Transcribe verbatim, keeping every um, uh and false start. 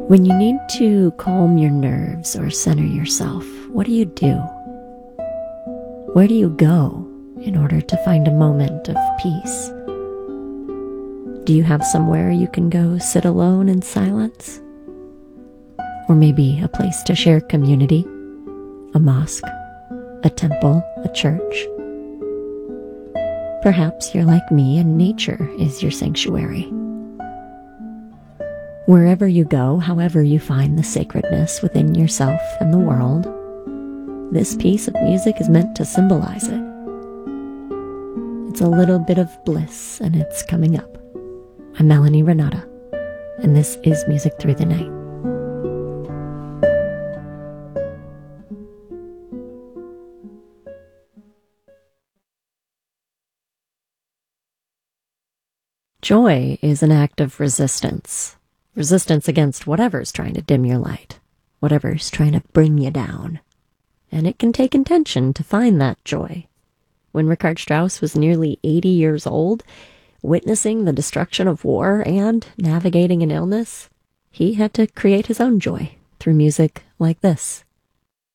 When you need to calm your nerves or center yourself, what do you do? Where do you go in order to find a moment of peace? Do you have somewhere you can go sit alone in silence? Or maybe a place to share community, a mosque, a temple, a church? Perhaps you're like me and nature is your sanctuary. Wherever you go, however you find the sacredness within yourself and the world, this piece of music is meant to symbolize it. It's a little bit of bliss, and it's coming up. I'm Melanie Renata, and this is Music Through the Night. Joy is an act of resistance. Resistance against whatever's trying to dim your light, whatever's trying to bring you down. And it can take intention to find that joy. When Richard Strauss was nearly eighty years old, witnessing the destruction of war and navigating an illness, he had to create his own joy through music like this.